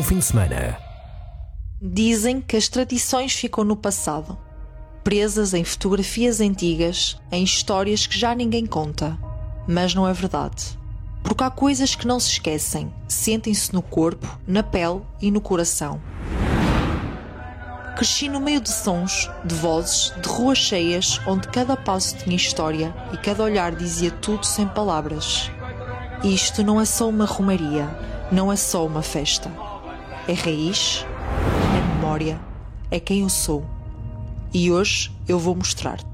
fim de semana. Dizem que as tradições ficam no passado, presas em fotografias antigas, em histórias que já ninguém conta. Mas não é verdade. Porque há coisas que não se esquecem, sentem-se no corpo, na pele e no coração. Cresci no meio de sons, de vozes, de ruas cheias, onde cada passo tinha história e cada olhar dizia tudo sem palavras. E isto não é só uma romaria, não é só uma festa. É raiz, é memória, é quem eu sou. E hoje eu vou mostrar-te.